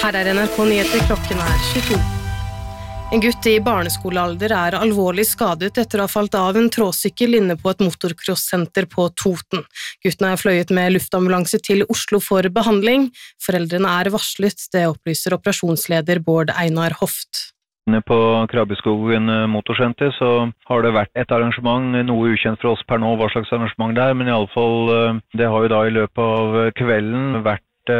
Her NRK Nyheter, klokken 22. En gutt i barneskolealder alvorlig skadet etter å ha falt av en tråsykkel inne på et motocross-senter på Toten. Gutten fløyet med luftambulanse til Oslo for behandling. Foreldrene varslet, det opplyser operasjonsleder Bård Einar Hoft. På Krabbeskogen motorsenter så har det vært et arrangement, noe ukjent for oss per nå hva slags arrangement det men i alle fall det har jo da i løpet av kvelden vært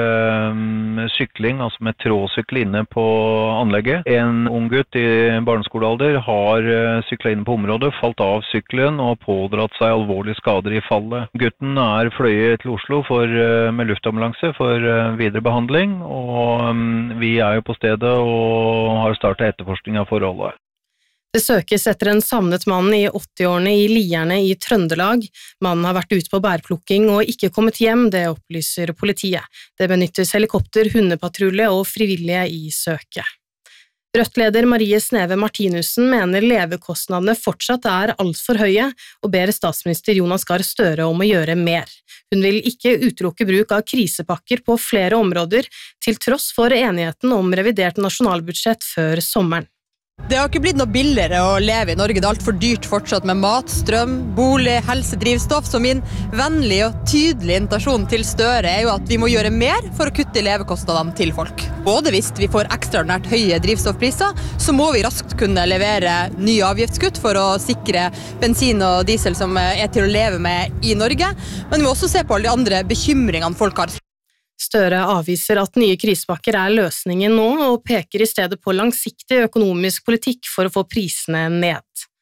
sykling, altså med tråsykkel inne på anlegget. En ung gutt i barneskolealder har syklet inn på området, falt av sykkelen og pådratt seg alvorlige skader i fallet. Gutten fløyet til Oslo med luftambulanse for videre behandling, og vi jo på stedet og har startet etterforskning av forholdet. Det søkes etter en savnet mann i 80-årene i Lierne i Trøndelag. Mannen har vært ute på bærplukking og ikke kommet hjem, det opplyser politiet. Det benyttes helikopter, hundepatrulje og frivillige i søket. Rødt-leder Marie Sneve Martinussen mener levekostnadene fortsatt alt for høye, og ber statsminister Jonas Gahr Støre om å gjøre mer. Hun vil ikke utelukke bruk av krisepakker på flere områder, til tross for enigheten om revidert nasjonalbudsjett før sommeren. Det har ikke blitt noe billigere å leve i Norge. Det alt for dyrt fortsatt med mat, strøm, bolig, helse, drivstoff. Så min vennlige og tydelige invitasjon til Støre jo at vi må gjøre mer for å kutte livskostnadene til folk. Både hvis vi får ekstraordinært høye drivstoffpriser, så må vi raskt kunne levere nye avgiftskutt for å sikre bensin og diesel som til å leve med i Norge. Men vi må også se på alle de andre bekymringene folk har. Støre avviser at nye krisepakker løsningen nå, og peker i stedet på langsiktig økonomisk politikk for å få prisene ned.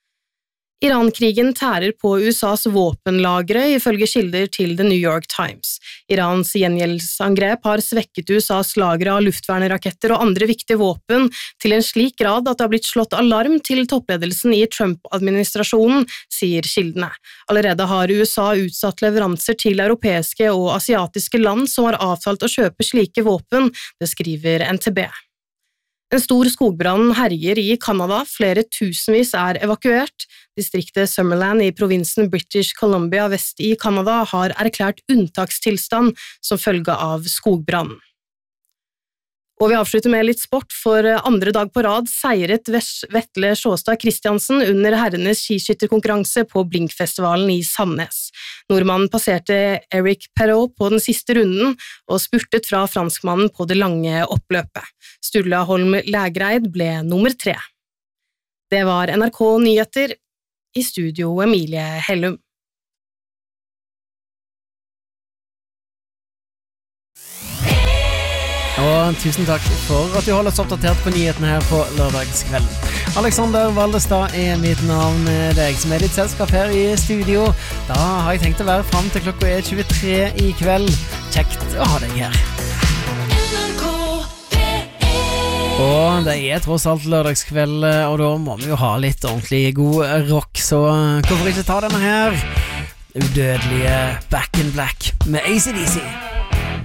Iran-krigen tærer på USAs våpenlagre, ifølge kilder til The New York Times. Irans gjengjeldelsesangrep har svekket USAs lagre av luftvernraketter og andre viktige våpen til en slik grad at det har blitt slått alarm til toppledelsen i Trump-administrasjonen, sier kildene. Allerede har USA utsatt leveranser til europeiske og asiatiske land som har avtalt å kjøpe slike våpen, det skriver NTB. En stor skogbrann herjer i Canada, flere tusenvis evakuert. Distriktet Summerland i provinsen British Columbia vest i Canada har erklært unntakstilstand som følge av skogbrannen. Og vi avslutter med litt sport, for andre dag på rad seiret Vetle Sjåstad Kristiansen under herrenes skiskytterkonkurranse på Blinkfestivalen i Sandnes. Nordmannen passerte Eric Perrault på den siste runden og spurtet fra franskmannen på det lange oppløpet. Sturla Holm Lægreid ble nummer 3. Det var NRK Nyheter, i studio Emilie Hellum. Og tusen takk for at du holder oss oppdatert på nyhetene her på lørdagskvelden. Alexander Valdestad mitt navn, deg som ditt selskap her i studio. Da har jeg tenkt å være frem til klokka 23 i kveld. Kjekt å ha deg her. Og det tross alt lørdagskveld, og da må vi jo ha litt ordentlig god rock, så hvorfor ikke ta denne her? Udødelige Back in Black med AC/DC.